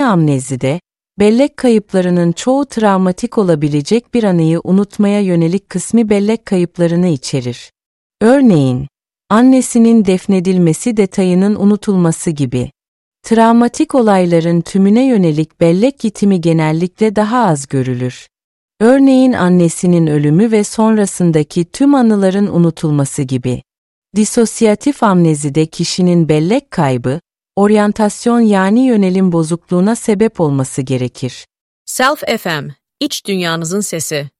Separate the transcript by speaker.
Speaker 1: amnezide, bellek kayıplarının çoğu travmatik olabilecek bir anıyı unutmaya yönelik kısmi bellek kayıplarını içerir. Örneğin, annesinin defnedilmesi detayının unutulması gibi. Travmatik olayların tümüne yönelik bellek yitimi genellikle daha az görülür. Örneğin annesinin ölümü ve sonrasındaki tüm anıların unutulması gibi. Disosyatif amnezide kişinin bellek kaybı, oryantasyon yani yönelim bozukluğuna sebep olması gerekir.
Speaker 2: Self FM, iç dünyanızın sesi.